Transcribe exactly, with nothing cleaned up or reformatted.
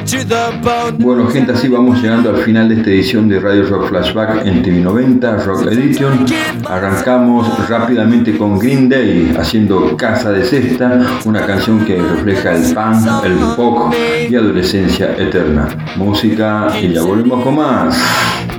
Bueno, gente, así vamos llegando al final de esta edición de Radio Rock Flashback en T V noventa Rock Edition. Arrancamos rápidamente con Green Day haciendo Casa de Cesta, una canción que refleja el punk, el pop y adolescencia eterna. Música y ya volvemos con más.